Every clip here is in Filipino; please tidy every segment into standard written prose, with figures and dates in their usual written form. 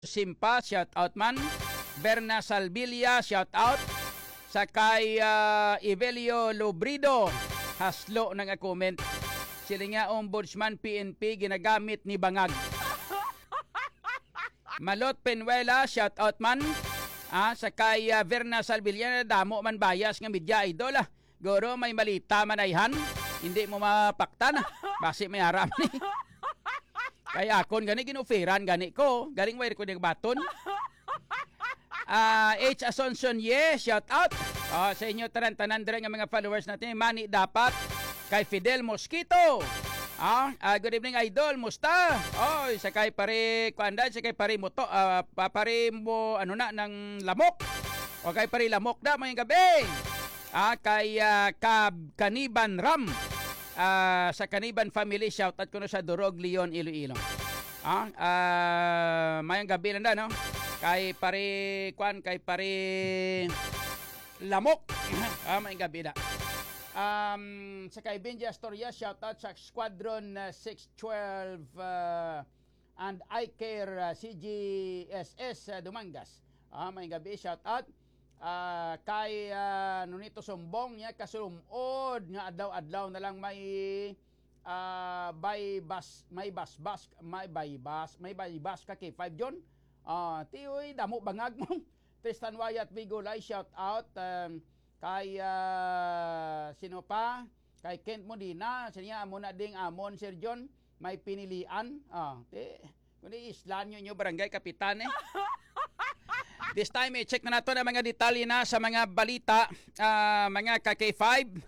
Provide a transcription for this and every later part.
Simpa, shout out man. Berna Salvilla, shout out. Sa kay Evelio Lobrido, haslo ng comment. Sila nga ombudsman PNP ginagamit ni Bangag. Malot Penuela, shout out man. Sa kay Berna Salvilla, damo man bias nga media idol. Goro may malita manayhan. Hindi mo mapaktan. Basi may haram ni. Kaya akon gani ginufiran gani ko. Galing wire ko ng baton. H. Asuncion, shout out. Sa inyo tanan-tanan dire nga mga followers natin. Mani dapat. Kay Fidel Mosquito. Good evening idol. Musta? Sa kay pare kuandan, sa kay pare moto, pare mo ano na ng lamok. O kay pare lamok da mayong gabi. Kay Kaniban Ram. Sa Kaniban family, shout out ko no sa Durog, Leon, Iloilo. Mayang gabi na no? Kay pare lamok. Mayang gabi na. Sa kay Benji Astoria, shout out sa Squadron 612 and I Care CGSS Dumangas. Mayang gabi, shout out. Kay Nunito Sumbong niya kasulumod nga adlaw-adlaw na lang may bus ka kay 5 John. Tiyoy damo bangag mo. Tristan Wyatt Vigolay, shout out. Kay sino pa? Kay Kent Modina, siya muna ding amon Sir John, may pinilian. Kundi islan nyo barangay kapitan eh. This time, check na nato ang mga detalye na sa mga balita, mga KK5.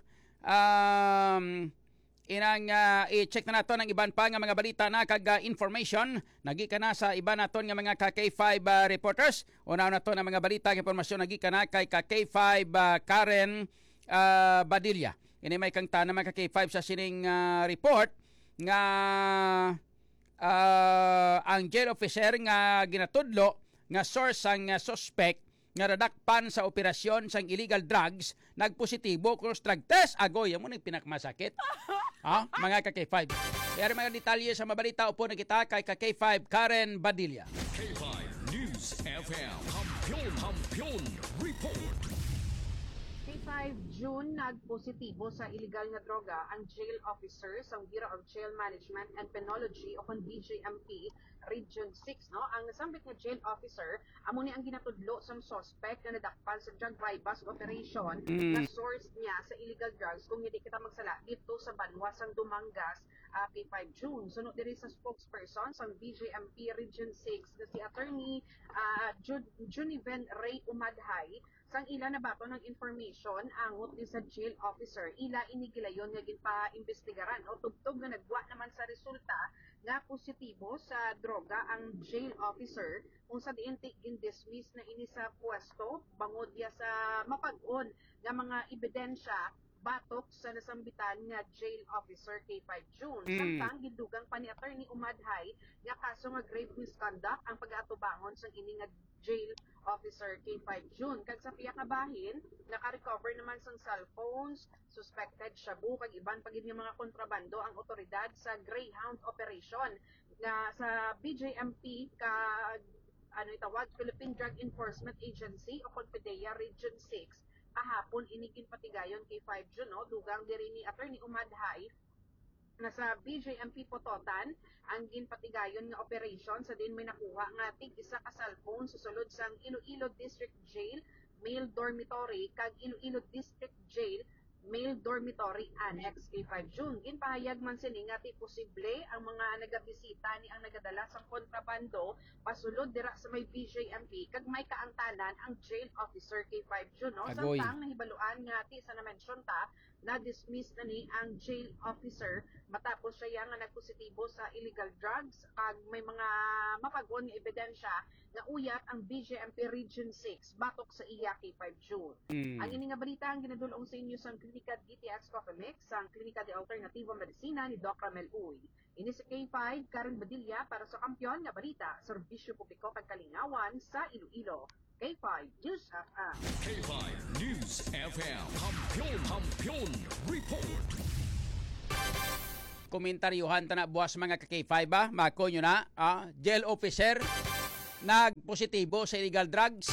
I-check na nato ng iban pa nga mga balita na kag information. Nagi ka na sa iba naton nga mga KK5 reporters. Una na to ng mga balita ng impormasyon nagi ka na kay KK5 Karen Badilla. Ini may kang tanang mga KK5 sa sining report nga ang jail officer nga ginatudlo nga source ang suspect nga radakpan sa operasyon sang illegal drugs nagpositibo cross drug test agoy mo nang pinakmasakit. Mga KK5. Pero mga detalye sa mabalita upo na kita kay KK5 Karen Badilla. K5 News FM Hampion Report. Kay 5 June, nagpositibo sa illegal nga droga ang jail officer sa Bureau of Jail Management and Penology o kon BJMP Region 6. No? Ang nasambit nga jail officer, amo ni ang ginatudlo sa suspect na nadakpan sa drug bypass operation na source niya sa illegal drugs kung hindi kita magsala dito sa Banwa sang Dumangas kay 5 June. Sunod diri sa spokesperson sa BJMP Region 6 na si Attorney Juniven Ray Umadhay sang ila na bato ng information angot ni sa jail officer ila inigilayon nga ginpa-imbestigaran o tugtog nga nagwa naman sa resulta nga positibo sa droga ang jail officer kung sa diin gin-dismiss na ini sa pwesto bangod ya sa mapag-on nga mga ebidensya batok sa nasambitan nga jail officer kay 5 June. Samtang gidugang pa ni Attorney Umadhay nga kaso nga grave misconduct ang pag-atubangon sa ini nga jail officer kay 5 June. Kag sa piyak nga bahin, naka-recover naman sang cellphones, suspected shabu, kag iban pagid nga mga kontrabando ang otoridad sa Greyhound operation nga sa BJMP itawag Philippine Drug Enforcement Agency o PDEA Region 6 kahapon inigin patigayon kay 5 June, no? Dugang diri ni Attorney Umadhay na sa BJMP Pototan ang ginpatigayon nga operation sa din may nakuha nga tig isa ka cellphone sa sulod sang Iloilo District Jail Male Dormitory kag Iloilo District Jail Male Dormitory Annex kay 5 June. Ginpahayag man sini nga ti posible ang mga nagabisita ni ang nagadala sa kontrabando pasulod dira sa may BJMP kag may kaangtanan ang jail officer kay 5 June. No? Samtang nahibaluan nga ti sa na-mention ta na dismiss na ni ang jail officer matapos siya nga nagpositibo sa illegal drugs kag may mga mapag-on nga ebidensya nga uyat ang BJMP Region 6 batok sa iya kay 5 June. Ang ini nga balita ang ginadulong sa inyo sa Klinika DTX Coffee Mix ang Klinika de Alternativa Medicina ni Doc Ramel Uy. Ini si K5 Karen Badilla para sa Kampiyon nga balita, serbisyo publiko kag kalingawan sa Iloilo. K5 News FM. K5 News FM Hampion Report. Komentaryuhan ta na buwas mga ka-K5 ba? Mako nyo na. Jail officer nagpositibo sa illegal drugs.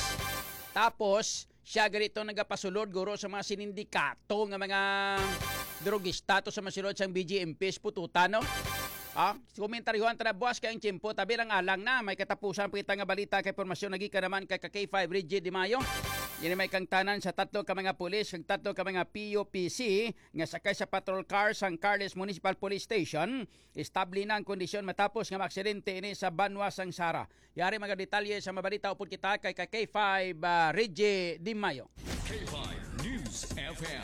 Tapos, siya ganito nagapasulod guro sa mga sinindikato nga mga drogista to sa masulod sang BGMPs pututan, no? Komentaryuhan ta na buwas kay ang tiyempo tabi lang alang na may katapusan kita nga balita kay pormasyon nagi ka naman kay K5 Rigid Di Mayo. Yan may kang tanan sa tatlo ka mga pulis kag tatlo ka mga PUPC nga sakay sa patrol car sang Carles Municipal Police Station. Establi na ang kondisyon matapos nga maaksidente ini sa Banwa sang Sara. Yari mga detalye sa mabalita upod kita kay K5 Rigid Di Mayo. K5 News FM.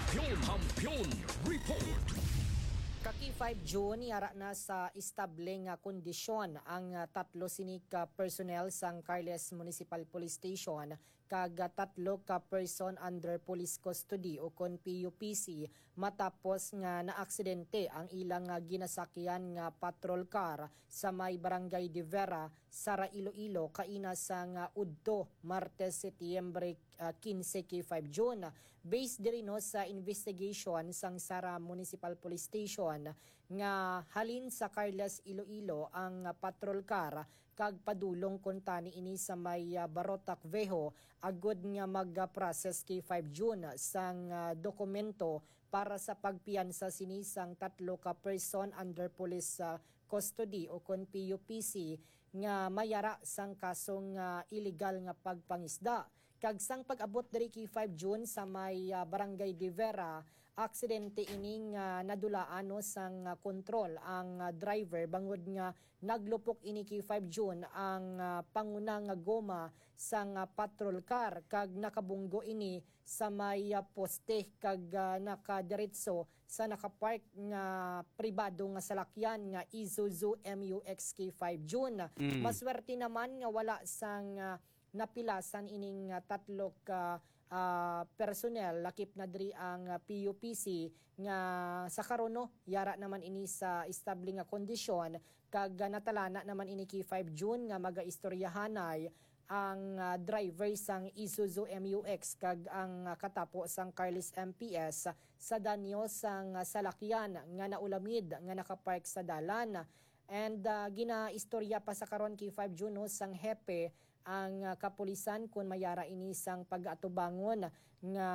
Kampiyon Report. Kaki 5 June, yara na sa istabling kondisyon ang tatlo sinik personnel sang Carles Municipal Police Station kag tatlo ka person under police custody o kon PUPC matapos nga naaksidente ang ilang ginasakyan nga patrol car sa may barangay de Vera, Sara, Iloilo kaina sang Udto, Martes, Setyembre 15 K5 June. Based diri no sa investigation sang Sara Municipal Police Station nga halin sa Carles, Iloilo ang patrol car kag padulong kuntani ini sa may Barotac Vejo agud nga mag-process K5 June sang dokumento para sa pagpiyansa sinisang tatlo ka person under police custody o kon PUPC nga mayara sang kasong illegal nga pagpangisda. Kag sang pag-abot diri K5 June sa may barangay de Vera, aksidente ining nadulaan no sang kontrol ang driver bangod nga naglupok ini K5 June ang panguna nga goma sang patrol car kag nakabunggo ini sa may poste kag nakadiretso sa nakapark nga pribado nga salakyan nga Isuzu MUX K5 June. Maswerte naman nga wala sang napilasan ining tatlo ka personnel lakip na diri ang PUPC nga sa karon no yara naman ini sa establing nga kondisyon kag natalana naman ini K5 June nga magaistoryahanay ang driver sang Isuzu MUX kag ang katapo sang Carles MPS sa danyo sang salakyan nga naulamid nga nakapark sa dalan. And ginaistorya pa sa karon K5 June no sang hepe ang kapulisan kung mayara ini sang pag-atubangon nga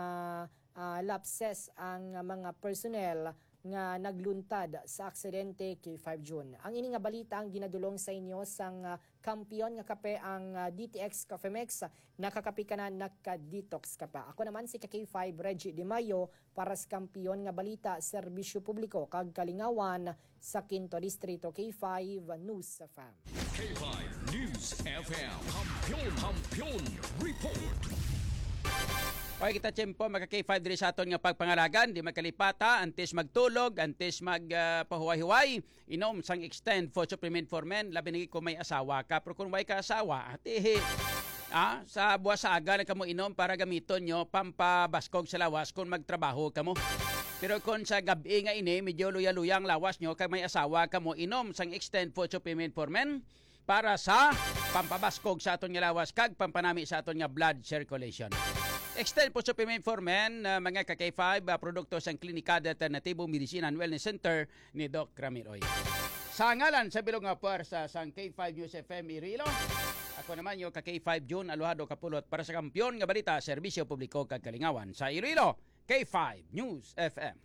lapses ang mga personnel nga nagluntad sa aksidente K5 June. Ang ini nga balita ang ginadulong sa inyo sang kampiyon nga kape ang DTX Cafe Mex, nakakapi ka na naka-detox ka pa. Ako naman si K5 Reggie Di Mayo para sa kampiyon nga balita, serbisyo publiko kag kalingawan sa Quinto Distrito. K5 News FM. K5 News FM. Kampiyon Report. Okay, kita tiyempo, magka-K5 diri sa aton nga pagpangalagan, di magkalipata, antes magtulog, antes magpahuway-huway, inom sang extend for supplement for men, labi nagi kung may asawa ka, pero kung may ka asawa, sa buwas sa aga na kamo inom para gamiton nyo, pampabaskog sa lawas kung magtrabaho kamo. Pero kung sa gabi nga ini, medyo luya-luya ang lawas nyo, kay may asawa kamo inom sang extend for supplement for men, para sa pampabaskog sa aton nga lawas, kag pampanami sa aton nga blood circulation. Extend po supplement for men, mga K5, produkto sa Klinika de Alternatibo Medicine and Wellness Center ni Doc Ramiroy. Sa ngalan sa bilog nga puwersa sa K5 News FM Irilo, ako naman yung K5 June Aluhado Kapulot para sa kampiyon nga balita, serbisyo publiko kag kalingawan sa Irilo, K5 News FM.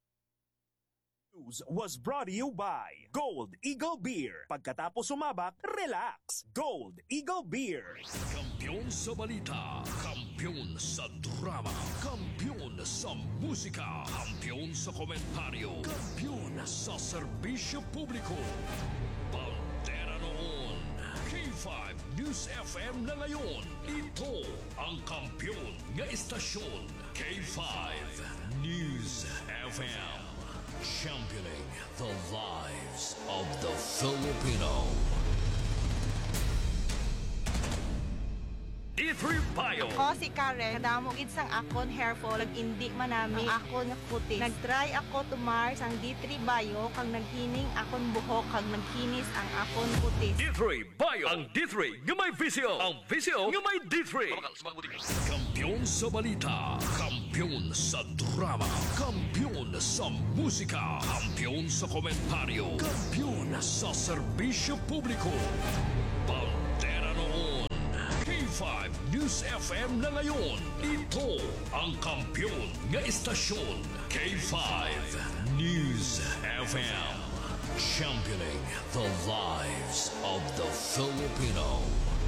News was brought to you by Gold Eagle Beer. Pagkatapos sumabak, relax. Gold Eagle Beer. Kampiyon sa balita, kampiyon sa drama, kampiyon sa musika, kampiyon sa komentaryo, kampiyon sa serbisyo publiko. Pantera noon, K5 News FM na ngayon. Ito ang kampiyon nga istasyon, K5 News FM. Championing the lives of the Filipino. D3 Bio. Ako si Karen, kadamo gid sang akon hair fall, indi manami ang akon nga kutis. Nagtry ako tumar sang D3 Bio kang naghining akon buhok kag nagkinis ang akon kutis. D3 Bio. Ang D3 nga may visyo. Ang visyo nga may D3. Kampiyon sa balita, kampiyon sa drama, kampiyon sa musika, kampiyon sa komentaryo, kampiyon sa serbisyo publiko. Pantera no News FM na ngayon. Ito ang kampiyon nga istasyon. K5 News FM. Championing the lives of the Filipino.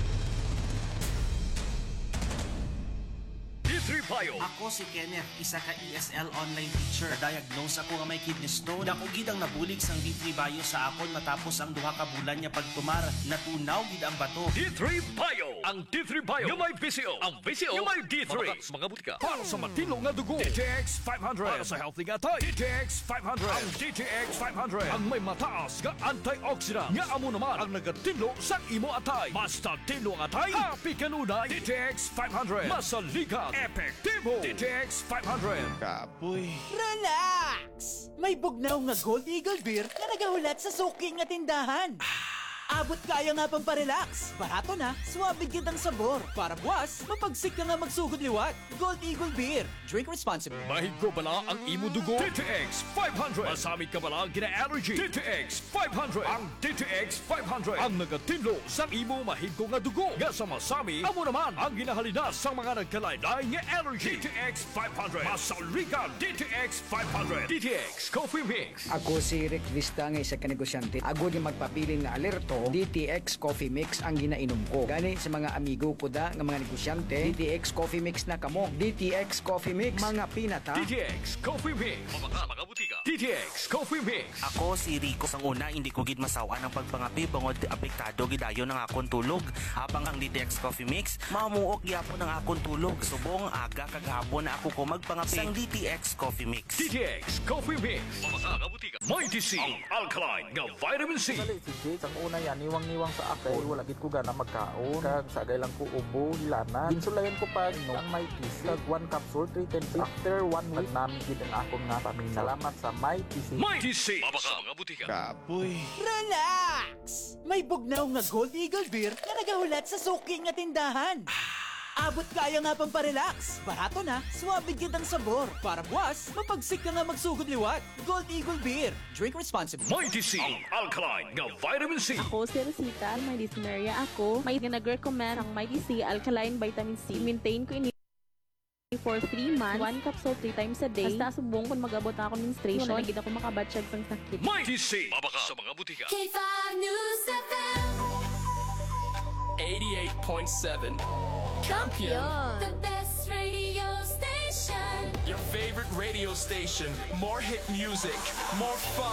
D3 Payo. Ako si Kenneth, isa ka ESL online teacher. Na-diagnose ako nga may kidney stone. Dako gid ang nabulig sang D3 Bayo sa akon matapos ang duha ka bulan niya pagtumar. Natunaw gid ang bato. D3 Payo. Ang D3 Payo nga may VCO. Ang VCO nga may D3. Mga butika. Para sa matino nga dugo. DTX 500. Para sa healthy nga tay. DTX 500. Ang DTX 500. Ang may mataas nga antioxidant. Nga amo naman ang nagatino sa imo atay. Basta tino nga atay. Happy kanunay. DTX 500. Masaligan. Epektibo. DTX 500. Kapoy. Relax! May bugnaw nga Gold Eagle Beer na nagahulat sa suki nga tindahan. Abot kaya nga pang parelax. Barato na, suwabe gid ang sabor. Para buwas, mapagsik ka nga magsugod liwat. Gold Eagle Beer. Drink responsibly. Mahigko bala ang imo dugo? DTX 500. Masamit ka bala ang gina-allergy? DTX 500. Ang DTX 500. Ang nagatinlo sa imo mahigko nga dugo. Nga sa masami, amo naman ang ginahalinas sa mga nagkalaylay nga allergy. DTX 500. Masaligan DTX 500. DTX Coffee Mix. Ako si Rick Vista nga isa ka negosyante. Ako di magpapiling nga alerto, DTX Coffee Mix ang ginainom ko. Gani sa mga amigo ko da nga mga negosyante, DTX Coffee Mix na kamo. DTX Coffee Mix, mga pinata. DTX Coffee Mix. Mga butika. DTX Coffee Mix. Ako si Rico. Sang una, hindi ko gid masawa ng pagpangapi bangod apektado gidayon ng akon tulog. Habang ang DTX Coffee Mix, mamuok gyapon ng akon tulog. Subong aga kagahapon na ako ko magpangapi sang DTX Coffee Mix. DTX Coffee Mix. Mga butika. Mighty C. Ang alkaline nga vitamin C. Ang una yan, niwang-niwang sa akin. Wala gid ko gana magkaon. Kag sagay lang ko ubo, hilana. Insulayan ko pa ang may TC. Kag 1 capsule, 310. After 1 week, namin gid ang akong nga pamilya. Salamat sa may TC. Mighty C. Mga butika. Kapoy. Relax! May bugnaw nga Gold Eagle Beer na nagahulat sa suki nga tindahan. Abot kaya nga pang parelax. Barato na, suwabe gid ang sabor. Para buwas, mapagsik ka nga magsugod liwat. Gold Eagle Beer. Drink responsibly. Mighty C. Ang alkaline nga vitamin C. Ako si Rosita, may dyspnea ako. May nag-recommend ang Mighty C Alkaline Vitamin C. Maintain ko ini for 3 months. 1 capsule 3 times a day. Basta subong kung mag-abot na ako menstruation, nagigit ako makabatsyag sang sakit. Mighty C. Sa mga butika. K5 News FM 88.7 Kampiyon, the best radio station. Your favorite radio station. More hit music, more fun.